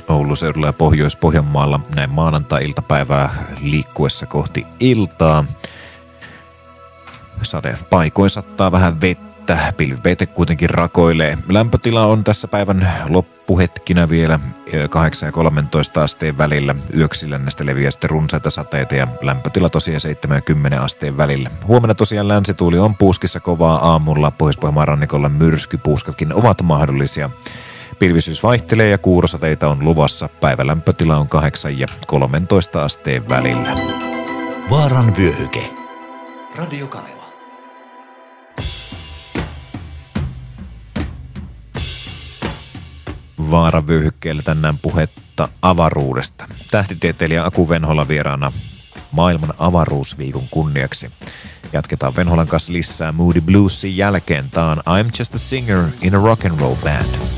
Oulun seudulla ja Pohjois-Pohjanmaalla näin maanantai-iltapäivää liikkuessa kohti iltaa. Sade paikoin sattaa vähän vettä, pilvipeite kuitenkin rakoilee. Lämpötila on tässä päivän loppuhetkinä vielä 8 ja 13 asteen välillä. Yöksi lännestä leviää sitten runsaita sateita ja lämpötila tosiaan 7 ja 10 asteen välillä. Huomenna tosiaan länsituuli on puuskissa kovaa aamulla. Pohjois-Pohjanmaan rannikolla myrskypuuskatkin ovat mahdollisia. Pilvisyys vaihtelee ja kuurosateita on luvassa. Päivälämpötila on 8 ja 13 asteen välillä. Vaaran vyöhyke. Radio Kaleva. Vaaran vyöhykkeellä tänään puhetta avaruudesta. Tähtitieteilijä Aku Venhola vieraana maailman avaruusviikon kunniaksi. Jatketaan Venholan kanssa lisää Moody Bluesin jälkeen. Tää on I'm Just a Singer in a Rock and Roll Band.